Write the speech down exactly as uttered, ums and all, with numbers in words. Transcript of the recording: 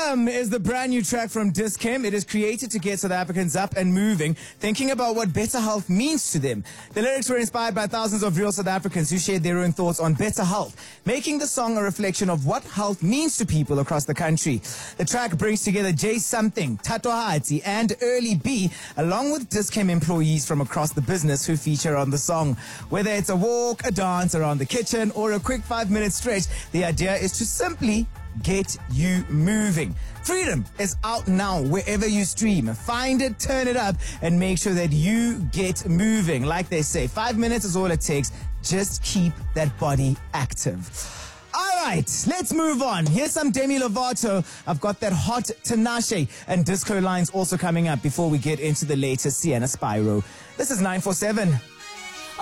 Freedom is the brand new track from Dis-Chem. It is created to get South Africans up and moving, thinking about what better health means to them. The lyrics were inspired by thousands of real South Africans who shared their own thoughts on better health, making the song a reflection of what health means to people across the country. The track brings together Jay Something, Tato Hati, and Early B, along with Dis-Chem employees from across the business who feature on the song. Whether it's a walk, a dance around the kitchen, or a quick five-minute stretch, the idea is to simply get you moving. Freedom is out now wherever you stream. Find it, turn it up, and make sure that you get moving. Like they say, five minutes is all it takes. Just keep that body active. All right, let's move on. Here's some Demi Lovato. I've got that hot Tinashe and disco lines also coming up before we get into the latest Sienna Spyro. This is nine four seven.